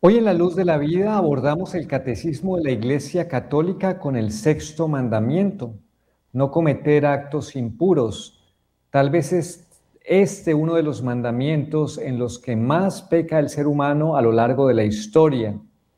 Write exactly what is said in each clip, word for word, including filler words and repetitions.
Hoy en La Luz de la Vida abordamos el Catecismo de la Iglesia Católica con el sexto mandamiento: no cometer actos impuros. Tal vez es este uno de los mandamientos en los que más peca el ser humano a lo largo de la historia.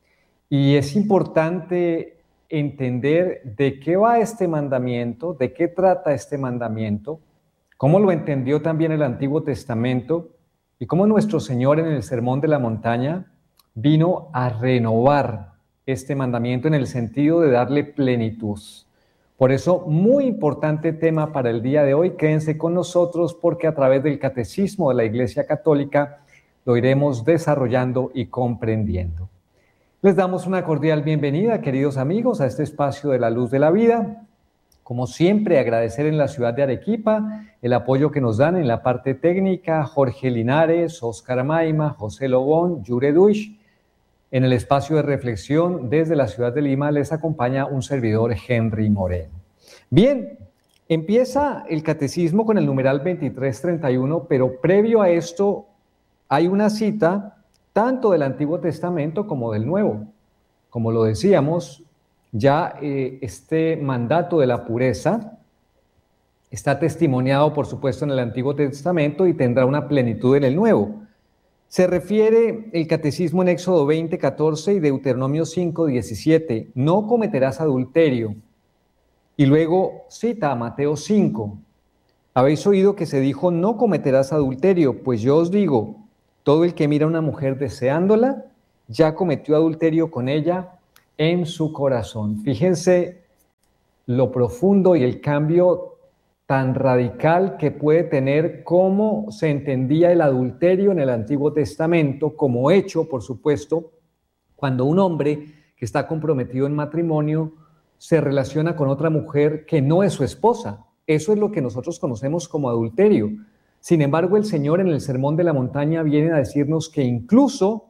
Y es importante entender de qué va este mandamiento, de qué trata este mandamiento, cómo lo entendió también el Antiguo Testamento y cómo nuestro Señor en el Sermón de la Montaña vino a renovar este mandamiento en el sentido de darle plenitud. Por eso, muy importante tema para el día de hoy. Quédense con nosotros porque a través del Catecismo de la Iglesia Católica lo iremos desarrollando y comprendiendo. Les damos una cordial bienvenida, queridos amigos, a este espacio de La Luz de la Vida. Como siempre, agradecer en la ciudad de Arequipa el apoyo que nos dan en la parte técnica Jorge Linares, Oscar Maima, José Lobón, Yure Duish. En el espacio de reflexión desde la ciudad de Lima les acompaña un servidor, Henry Moreno. Bien, empieza el catecismo con el numeral veintitrés treinta y uno, pero previo a esto hay una cita tanto del Antiguo Testamento como del Nuevo. Como lo decíamos, ya eh, este mandato de la pureza está testimoniado, por supuesto, en el Antiguo Testamento y tendrá una plenitud en el Nuevo. Se refiere el catecismo en Éxodo veinte, catorce y Deuteronomio cinco, diecisiete, no cometerás adulterio. Y luego cita a Mateo cinco, habéis oído que se dijo no cometerás adulterio, pues yo os digo, todo el que mira a una mujer deseándola, ya cometió adulterio con ella en su corazón. Fíjense lo profundo y el cambio tan radical que puede tener cómo se entendía el adulterio en el Antiguo Testamento como hecho, por supuesto, cuando un hombre que está comprometido en matrimonio se relaciona con otra mujer que no es su esposa. Eso es lo que nosotros conocemos como adulterio. Sin embargo, el Señor en el Sermón de la Montaña viene a decirnos que incluso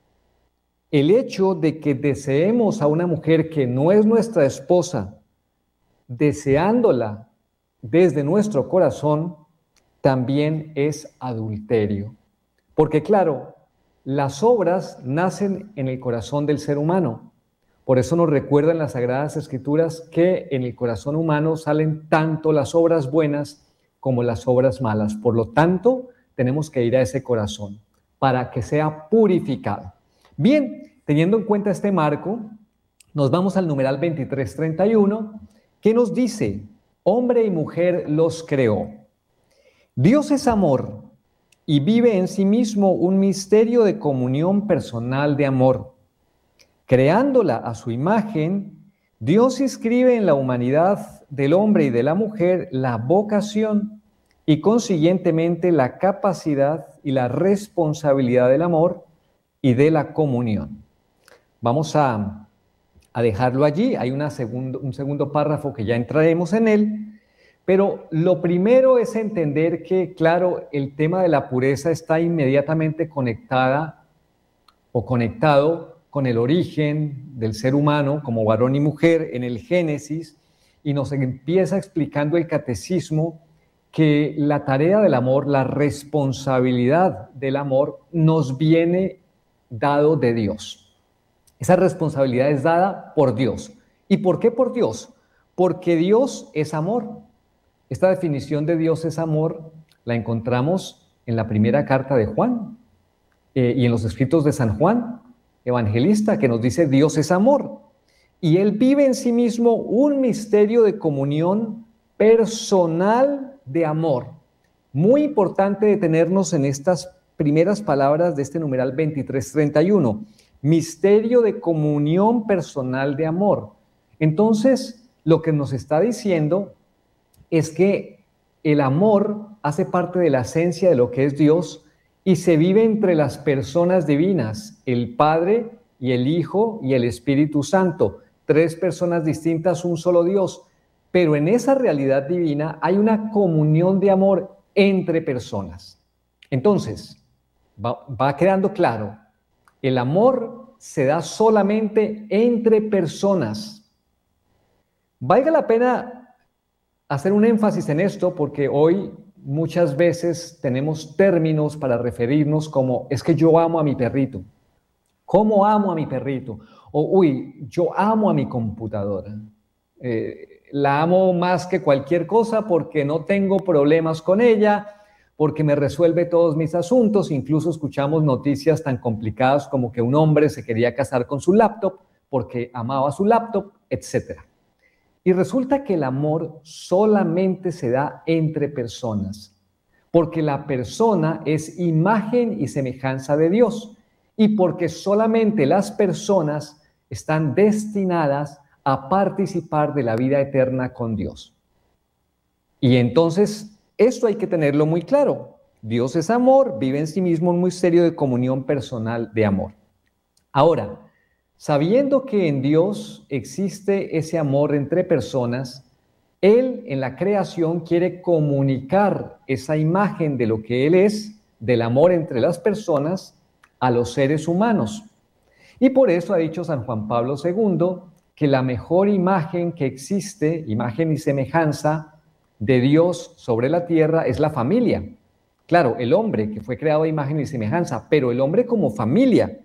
el hecho de que deseemos a una mujer que no es nuestra esposa, deseándola desde nuestro corazón, también es adulterio. Porque claro, las obras nacen en el corazón del ser humano. Por eso nos recuerdan las Sagradas Escrituras que en el corazón humano salen tanto las obras buenas como las obras malas. Por lo tanto, tenemos que ir a ese corazón para que sea purificado. Bien, teniendo en cuenta este marco, nos vamos al numeral veintitrés treinta y uno, que nos dice: hombre y mujer los creó. Dios es amor y vive en sí mismo un misterio de comunión personal de amor. Creándola a su imagen, Dios inscribe en la humanidad del hombre y de la mujer la vocación y consiguientemente la capacidad y la responsabilidad del amor y de la comunión. Vamos a, a dejarlo allí. Hay una segundo, un segundo párrafo que ya entraremos en él, pero lo primero es entender que, claro, el tema de la pureza está inmediatamente conectada o conectado con el origen del ser humano como varón y mujer en el Génesis, y nos empieza explicando el catecismo que la tarea del amor, la responsabilidad del amor, nos viene dado de Dios. Esa responsabilidad es dada por Dios. ¿Y por qué por Dios? Porque Dios es amor. Esta definición de Dios es amor la encontramos en la primera carta de Juan eh, y en los escritos de San Juan, evangelista, que nos dice Dios es amor. Y Él vive en sí mismo un misterio de comunión personal de amor. Muy importante detenernos en estas primeras palabras de este numeral veintitrés treinta y uno. Misterio de comunión personal de amor. Entonces, lo que nos está diciendo es que el amor hace parte de la esencia de lo que es Dios y se vive entre las personas divinas, el Padre y el Hijo y el Espíritu Santo. Tres personas distintas, un solo Dios. Pero en esa realidad divina hay una comunión de amor entre personas. Entonces, va, va quedando claro, el amor se da solamente entre personas. Valga la pena hacer un énfasis en esto porque hoy muchas veces tenemos términos para referirnos como es que yo amo a mi perrito, ¿Cómo amo a mi perrito? O, uy, yo amo a mi computadora. Eh, la amo más que cualquier cosa porque no tengo problemas con ella, porque me resuelve todos mis asuntos. Incluso escuchamos noticias tan complicadas como que un hombre se quería casar con su laptop porque amaba su laptop, etcétera. Y resulta que el amor solamente se da entre personas, porque la persona es imagen y semejanza de Dios, y porque solamente las personas están destinadas a participar de la vida eterna con Dios. Y entonces, esto hay que tenerlo muy claro. Dios es amor, vive en sí mismo un misterio de comunión personal de amor. Ahora, sabiendo que en Dios existe ese amor entre personas, Él en la creación quiere comunicar esa imagen de lo que Él es, del amor entre las personas, a los seres humanos. Y por eso ha dicho San Juan Pablo segundo que la mejor imagen que existe, imagen y semejanza de Dios sobre la tierra, es la familia. Claro, el hombre que fue creado a imagen y semejanza, pero el hombre como familia.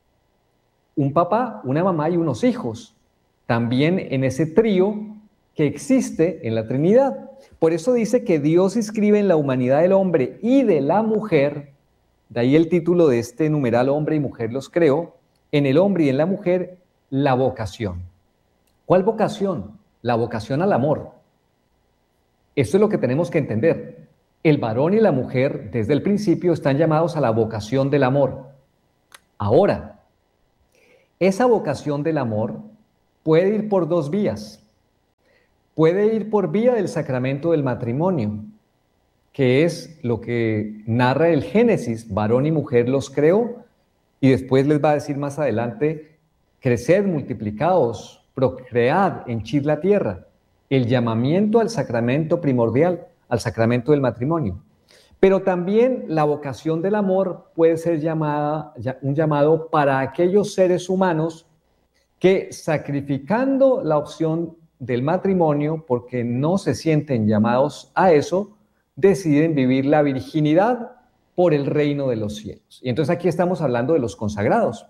Un papá, una mamá y unos hijos, también en ese trío que existe en la Trinidad. Por eso dice que Dios inscribe en la humanidad del hombre y de la mujer, de ahí el título de este numeral hombre y mujer los creó, en el hombre y en la mujer la vocación. ¿Cuál vocación? La vocación al amor. Esto es lo que tenemos que entender. El varón y la mujer desde el principio están llamados a la vocación del amor. Ahora, esa vocación del amor puede ir por dos vías. Puede ir por vía del sacramento del matrimonio, que es lo que narra el Génesis, varón y mujer los creó, y después les va a decir más adelante, creced, multiplicaos, procread, henchid la tierra. El llamamiento al sacramento primordial, al sacramento del matrimonio. Pero también la vocación del amor puede ser llamada, un llamado para aquellos seres humanos que, sacrificando la opción del matrimonio porque no se sienten llamados a eso, deciden vivir la virginidad por el reino de los cielos. Y entonces aquí estamos hablando de los consagrados.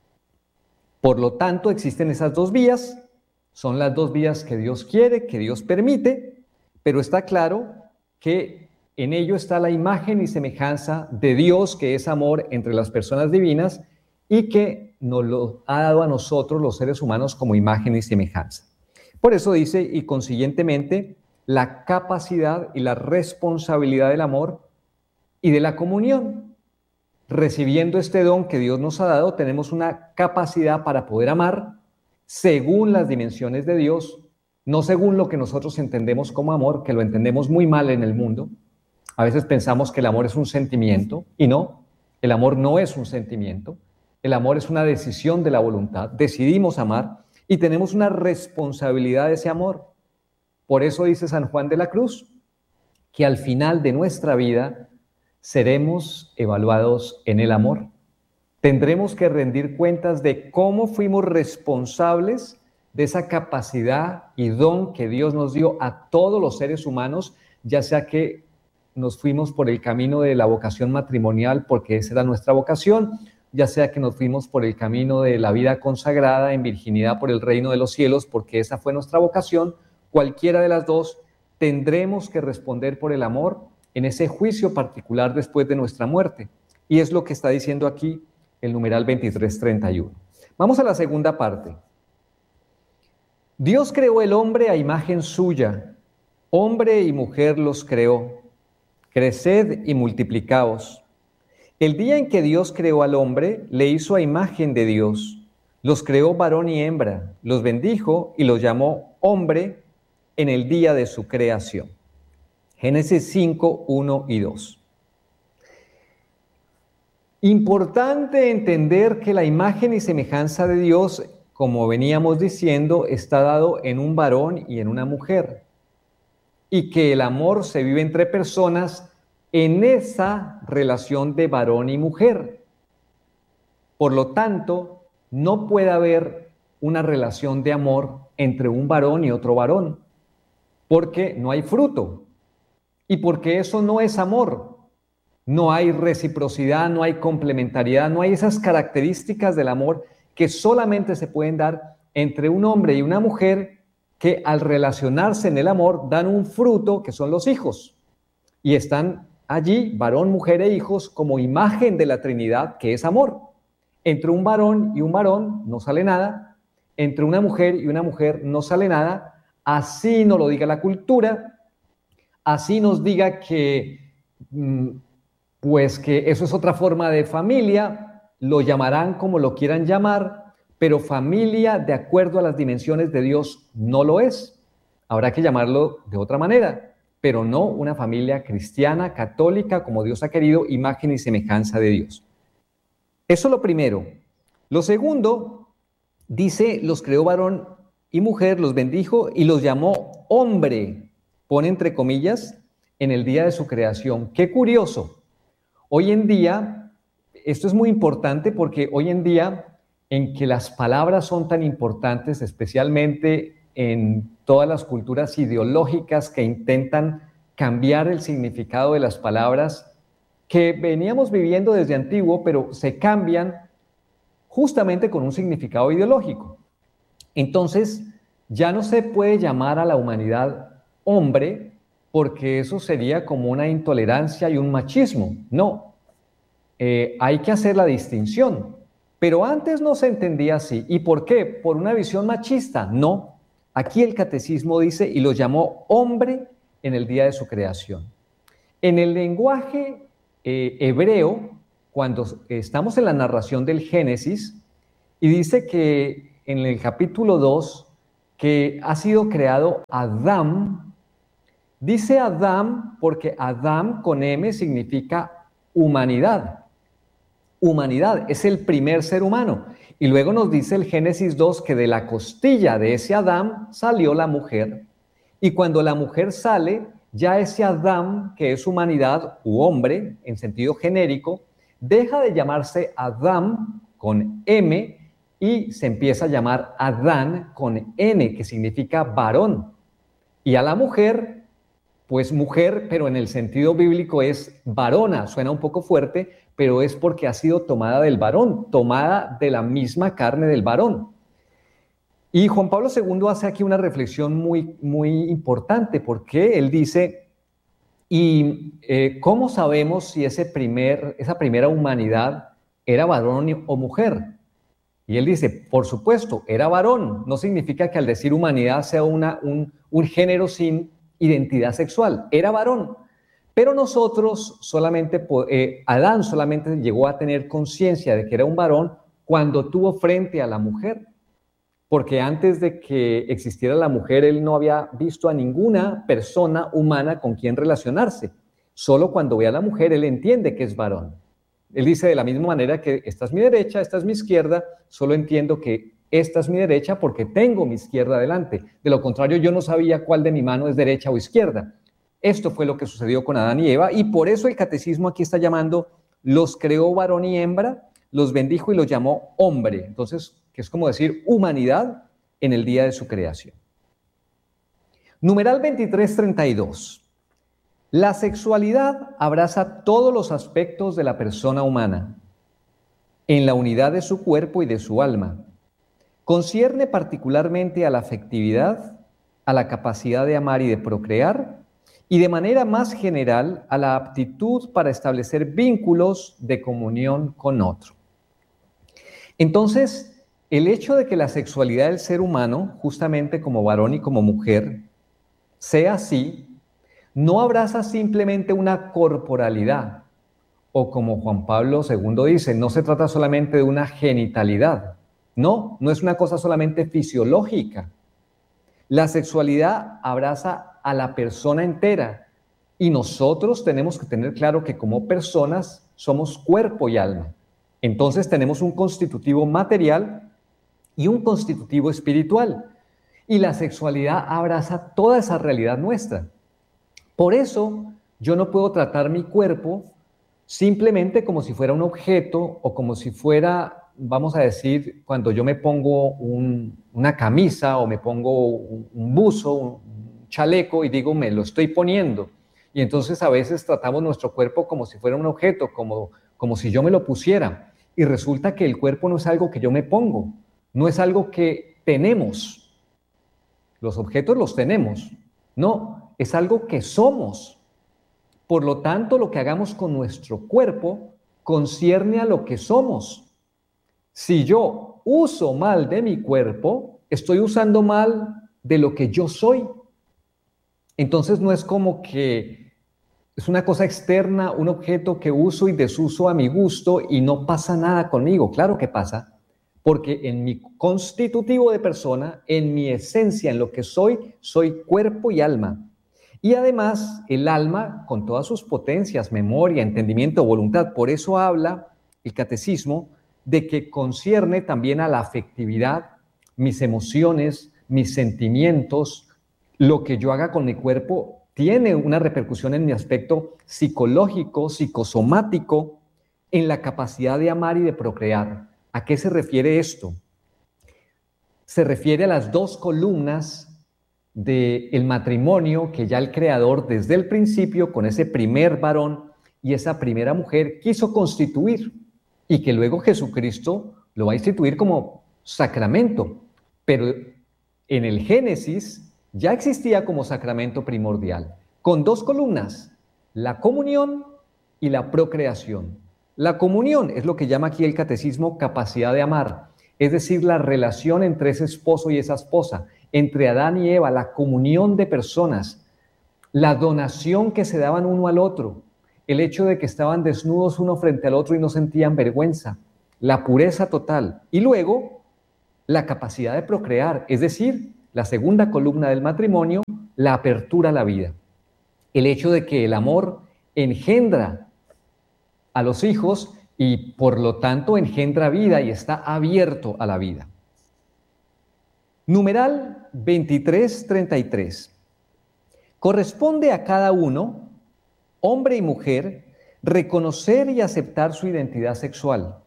Por lo tanto, existen esas dos vías, son las dos vías que Dios quiere, que Dios permite, pero está claro que en ello está la imagen y semejanza de Dios, que es amor entre las personas divinas y que nos lo ha dado a nosotros los seres humanos como imagen y semejanza. Por eso dice, y consiguientemente, la capacidad y la responsabilidad del amor y de la comunión. Recibiendo este don que Dios nos ha dado, tenemos una capacidad para poder amar según las dimensiones de Dios, no según lo que nosotros entendemos como amor, que lo entendemos muy mal en el mundo. A veces pensamos que el amor es un sentimiento, y no, el amor no es un sentimiento. El amor es una decisión de la voluntad. Decidimos amar y tenemos una responsabilidad de ese amor. Por eso dice San Juan de la Cruz, que al final de nuestra vida seremos evaluados en el amor. Tendremos que rendir cuentas de cómo fuimos responsables de esa capacidad y don que Dios nos dio a todos los seres humanos, ya sea que nos fuimos por el camino de la vocación matrimonial porque esa era nuestra vocación, ya sea que nos fuimos por el camino de la vida consagrada en virginidad por el reino de los cielos porque esa fue nuestra vocación, cualquiera de las dos, tendremos que responder por el amor en ese juicio particular después de nuestra muerte. Y es lo que está diciendo aquí el numeral veintitrés treinta y uno. Vamos a la segunda parte. Dios creó el hombre a imagen suya, hombre y mujer los creó. Creced y multiplicaos. El día en que Dios creó al hombre, le hizo a imagen de Dios. Los creó varón y hembra, los bendijo y los llamó hombre en el día de su creación. Génesis cinco, uno y dos. Importante entender que la imagen y semejanza de Dios, como veníamos diciendo, está dado en un varón y en una mujer. Y que el amor se vive entre personas en esa relación de varón y mujer. Por lo tanto, no puede haber una relación de amor entre un varón y otro varón, porque no hay fruto y porque eso no es amor. No hay reciprocidad, no hay complementariedad, no hay esas características del amor que solamente se pueden dar entre un hombre y una mujer que al relacionarse en el amor dan un fruto que son los hijos. Y están allí, varón, mujer e hijos, como imagen de la Trinidad, que es amor. Entre un varón y un varón no sale nada, entre una mujer y una mujer no sale nada, así nos lo diga la cultura, así nos diga que, pues que eso es otra forma de familia, lo llamarán como lo quieran llamar, pero familia de acuerdo a las dimensiones de Dios no lo es. Habrá que llamarlo de otra manera, pero no una familia cristiana, católica, como Dios ha querido, imagen y semejanza de Dios. Eso es lo primero. Lo segundo, dice, los creó varón y mujer, los bendijo y los llamó hombre, pone entre comillas, en el día de su creación. Qué curioso. Hoy en día, esto es muy importante porque hoy en día, en que las palabras son tan importantes, especialmente en todas las culturas ideológicas que intentan cambiar el significado de las palabras que veníamos viviendo desde antiguo, pero se cambian justamente con un significado ideológico. Entonces, ya no se puede llamar a la humanidad hombre, porque eso sería como una intolerancia y un machismo. No, eh, hay que hacer la distinción. Pero antes no se entendía así. ¿Y por qué? ¿Por una visión machista? No. Aquí el catecismo dice, y lo llamó hombre en el día de su creación. En el lenguaje eh, hebreo, cuando estamos en la narración del Génesis, y dice que en el capítulo dos, que ha sido creado Adán, dice Adán porque Adán con M significa humanidad. Humanidad, es el primer ser humano. Y luego nos dice el Génesis dos que de la costilla de ese Adán salió la mujer. Y cuando la mujer sale, ya ese Adán, que es humanidad u hombre en sentido genérico, deja de llamarse Adán con M y se empieza a llamar Adán con N, que significa varón. Y a la mujer, pues mujer, pero en el sentido bíblico es varona, suena un poco fuerte, pero es porque ha sido tomada del varón, tomada de la misma carne del varón. Y Juan Pablo segundo hace aquí una reflexión muy, muy importante, porque él dice, ¿y eh, cómo sabemos si ese primer, esa primera humanidad era varón o mujer? Y él dice, por supuesto, era varón. No significa que al decir humanidad sea una, un, un género sin identidad sexual. Era varón. Pero nosotros solamente, eh, Adán solamente llegó a tener conciencia de que era un varón cuando tuvo frente a la mujer. Porque antes de que existiera la mujer, él no había visto a ninguna persona humana con quien relacionarse. Solo cuando ve a la mujer, él entiende que es varón. Él dice de la misma manera que esta es mi derecha, esta es mi izquierda, solo entiendo que esta es mi derecha porque tengo mi izquierda delante. De lo contrario, yo no sabía cuál de mi mano es derecha o izquierda. Esto fue lo que sucedió con Adán y Eva, y por eso el catecismo aquí está llamando, los creó varón y hembra, los bendijo y los llamó hombre. Entonces, que es como decir humanidad en el día de su creación. Numeral veintitrés treinta y dos. La sexualidad abraza todos los aspectos de la persona humana, en la unidad de su cuerpo y de su alma. Concierne particularmente a la afectividad, a la capacidad de amar y de procrear, y de manera más general a la aptitud para establecer vínculos de comunión con otro. Entonces, el hecho de que la sexualidad del ser humano, justamente como varón y como mujer, sea así, no abraza simplemente una corporalidad, o como Juan Pablo segundo dice, no se trata solamente de una genitalidad. No, no es una cosa solamente fisiológica. La sexualidad abraza a la persona entera y nosotros tenemos que tener claro que como personas somos cuerpo y alma. Entonces tenemos un constitutivo material y un constitutivo espiritual. Y la sexualidad abraza toda esa realidad nuestra. Por eso yo no puedo tratar mi cuerpo simplemente como si fuera un objeto o como si fuera, vamos a decir, cuando yo me pongo un, una camisa o me pongo un, un buzo, un chaleco y digo, me lo estoy poniendo. Y entonces a veces tratamos nuestro cuerpo como si fuera un objeto, como, como si yo me lo pusiera. Y resulta que el cuerpo no es algo que yo me pongo, no es algo que tenemos. Los objetos los tenemos. No, es algo que somos. Por lo tanto, lo que hagamos con nuestro cuerpo concierne a lo que somos. Si yo uso mal de mi cuerpo, estoy usando mal de lo que yo soy. Entonces no es como que es una cosa externa, un objeto que uso y desuso a mi gusto y no pasa nada conmigo. Claro que pasa, porque en mi constitutivo de persona, en mi esencia, en lo que soy, soy cuerpo y alma. Y además el alma, con todas sus potencias, memoria, entendimiento, voluntad, por eso habla el catecismo de que concierne también a la afectividad, mis emociones, mis sentimientos, lo que yo haga con mi cuerpo tiene una repercusión en mi aspecto psicológico, psicosomático, en la capacidad de amar y de procrear. ¿A qué se refiere esto? Se refiere a las dos columnas del matrimonio que ya el Creador desde el principio, con ese primer varón y esa primera mujer, quiso constituir y que luego Jesucristo lo va a instituir como sacramento. Pero en el Génesis ya existía como sacramento primordial, con dos columnas, la comunión y la procreación. La comunión es lo que llama aquí el catecismo capacidad de amar, es decir, la relación entre ese esposo y esa esposa, entre Adán y Eva, la comunión de personas, la donación que se daban uno al otro, el hecho de que estaban desnudos uno frente al otro y no sentían vergüenza, la pureza total. Y luego, la capacidad de procrear, es decir, la segunda columna del matrimonio, la apertura a la vida. El hecho de que el amor engendra a los hijos y por lo tanto engendra vida y está abierto a la vida. Numeral veintitrés treinta y tres. Corresponde a cada uno, hombre y mujer, reconocer y aceptar su identidad sexual.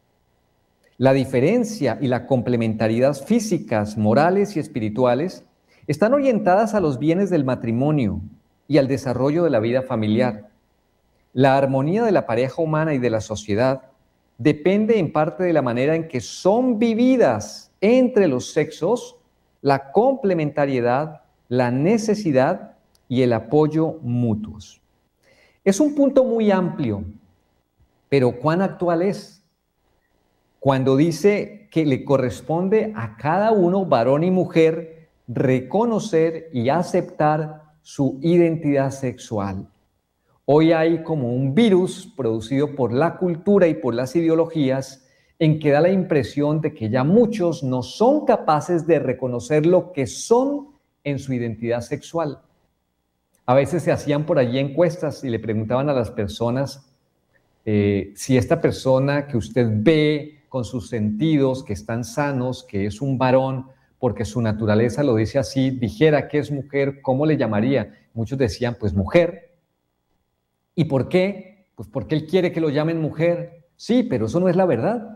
La diferencia y la complementariedad físicas, morales y espirituales están orientadas a los bienes del matrimonio y al desarrollo de la vida familiar. La armonía de la pareja humana y de la sociedad depende en parte de la manera en que son vividas entre los sexos la complementariedad, la necesidad y el apoyo mutuos. Es un punto muy amplio, pero ¿cuán actual es? Cuando dice que le corresponde a cada uno, varón y mujer, reconocer y aceptar su identidad sexual. Hoy hay como un virus producido por la cultura y por las ideologías en que da la impresión de que ya muchos no son capaces de reconocer lo que son en su identidad sexual. A veces se hacían por allí encuestas y le preguntaban a las personas eh, si esta persona que usted ve con sus sentidos, que están sanos, que es un varón, porque su naturaleza lo dice así, dijera que es mujer, ¿cómo le llamaría? Muchos decían, pues mujer. ¿Y por qué? Pues porque él quiere que lo llamen mujer. Sí, pero eso no es la verdad.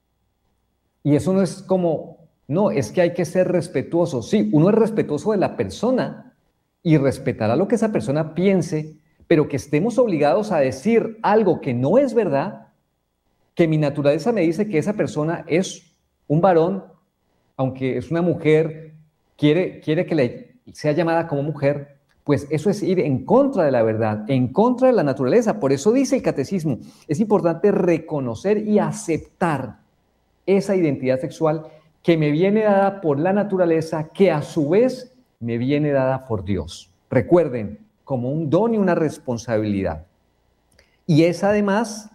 Y eso no es como, no, es que hay que ser respetuoso. Sí, uno es respetuoso de la persona y respetará lo que esa persona piense, pero que estemos obligados a decir algo que no es verdad, que mi naturaleza me dice que esa persona es un varón, aunque es una mujer, quiere, quiere que le sea llamada como mujer, pues eso es ir en contra de la verdad, en contra de la naturaleza. Por eso dice el catecismo, es importante reconocer y aceptar esa identidad sexual que me viene dada por la naturaleza, que a su vez me viene dada por Dios. Recuerden, como un don y una responsabilidad. Y es además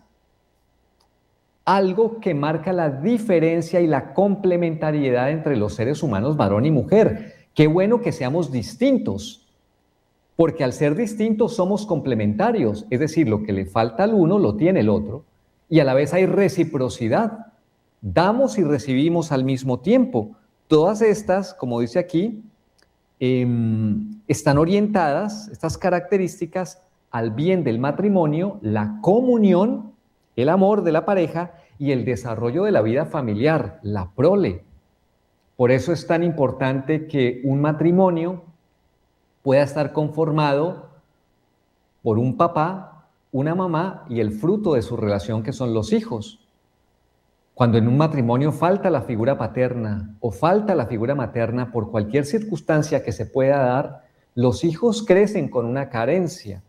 algo que marca la diferencia y la complementariedad entre los seres humanos, varón y mujer. Qué bueno que seamos distintos, porque al ser distintos somos complementarios, es decir, lo que le falta al uno lo tiene el otro, y a la vez hay reciprocidad. Damos y recibimos al mismo tiempo. Todas estas, como dice aquí, eh, están orientadas, estas características, al bien del matrimonio, la comunión, el amor de la pareja y el desarrollo de la vida familiar, la prole. Por eso es tan importante que un matrimonio pueda estar conformado por un papá, una mamá y el fruto de su relación que son los hijos. Cuando en un matrimonio falta la figura paterna o falta la figura materna por cualquier circunstancia que se pueda dar, los hijos crecen con una carencia.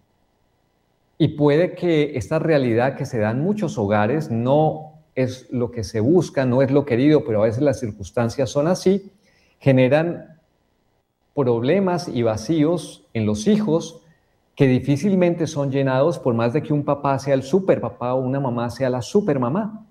Y puede que esta realidad que se da en muchos hogares no es lo que se busca, no es lo querido, pero a veces las circunstancias son así, generan problemas y vacíos en los hijos que difícilmente son llenados por más de que un papá sea el superpapá o una mamá sea la supermamá.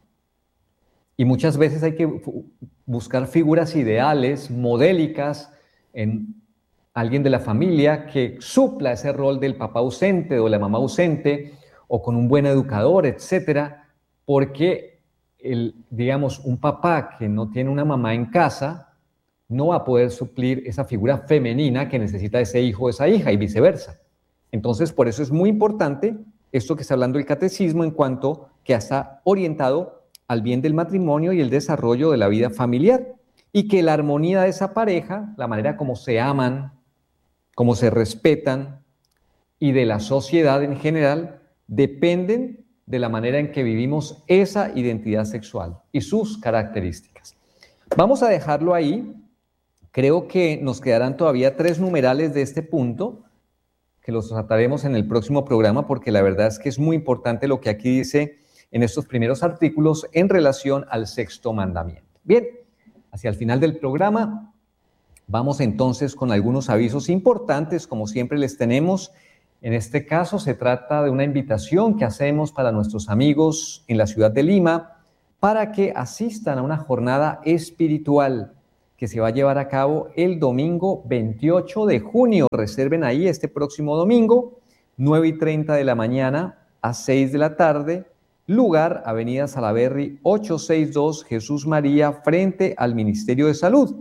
Y muchas veces hay que buscar figuras ideales, modélicas, en alguien de la familia que supla ese rol del papá ausente o de la mamá ausente, o con un buen educador, etcétera, porque el, digamos, un papá que no tiene una mamá en casa no va a poder suplir esa figura femenina que necesita ese hijo o esa hija y viceversa. Entonces, por eso es muy importante esto que está hablando el catecismo en cuanto que está orientado al bien del matrimonio y el desarrollo de la vida familiar, y que la armonía de esa pareja, la manera como se aman, cómo se respetan y de la sociedad en general, dependen de la manera en que vivimos esa identidad sexual y sus características. Vamos a dejarlo ahí. Creo que nos quedarán todavía tres numerales de este punto, que los trataremos en el próximo programa, porque la verdad es que es muy importante lo que aquí dice en estos primeros artículos en relación al sexto mandamiento. Bien, hacia el final del programa vamos entonces con algunos avisos importantes, como siempre les tenemos. En este caso se trata de una invitación que hacemos para nuestros amigos en la ciudad de Lima para que asistan a una jornada espiritual que se va a llevar a cabo el domingo veintiocho de junio. Reserven ahí este próximo domingo, nueve y treinta de la mañana a seis de la tarde. Lugar, Avenida Salaberry, ochocientos sesenta y dos, Jesús María, frente al Ministerio de Salud.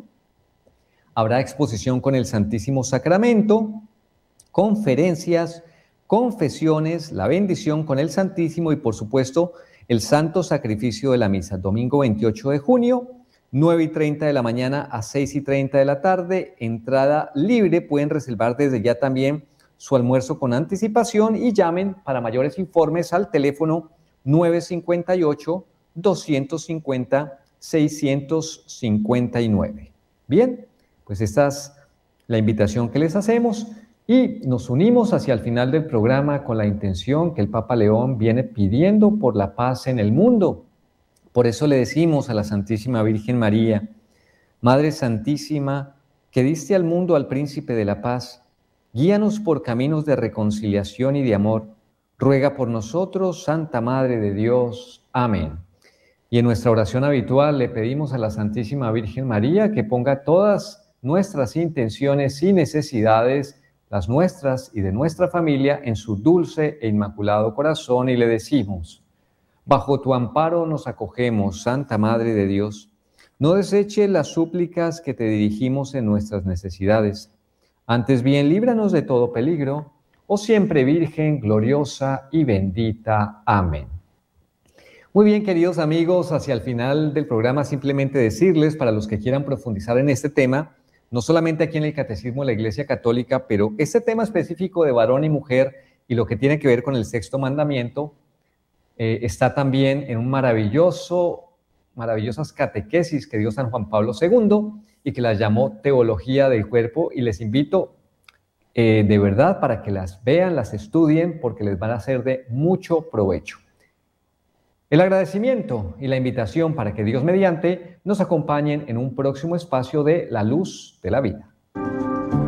Habrá exposición con el Santísimo Sacramento, conferencias, confesiones, la bendición con el Santísimo y, por supuesto, el Santo Sacrificio de la Misa. Domingo veintiocho de junio, nueve y treinta de la mañana a seis y treinta de la tarde. Entrada libre. Pueden reservar desde ya también su almuerzo con anticipación y llamen para mayores informes al teléfono nueve cinco ocho, dos cinco cero, seis cinco nueve. Bien, pues esta es la invitación que les hacemos y nos unimos hacia el final del programa con la intención que el Papa León viene pidiendo por la paz en el mundo. Por eso le decimos a la Santísima Virgen María: Madre Santísima, que diste al mundo al Príncipe de la Paz, guíanos por caminos de reconciliación y de amor. Ruega por nosotros, Santa Madre de Dios. Amén. Y en nuestra oración habitual le pedimos a la Santísima Virgen María que ponga todas nuestras intenciones y necesidades, las nuestras y de nuestra familia, en su dulce e inmaculado corazón, y le decimos: bajo tu amparo nos acogemos, Santa Madre de Dios. No deseches las súplicas que te dirigimos en nuestras necesidades. Antes bien, líbranos de todo peligro, oh siempre Virgen, gloriosa y bendita. Amén. Muy bien, queridos amigos, hacia el final del programa simplemente decirles, para los que quieran profundizar en este tema, no solamente aquí en el Catecismo de la Iglesia Católica, pero este tema específico de varón y mujer y lo que tiene que ver con el sexto mandamiento, eh, está también en un maravilloso, maravillosas catequesis que dio San Juan Pablo segundo y que las llamó Teología del Cuerpo, y les invito eh, de verdad para que las vean, las estudien, porque les van a ser de mucho provecho. El agradecimiento y la invitación para que Dios mediante nos acompañen en un próximo espacio de La Luz de la Vida.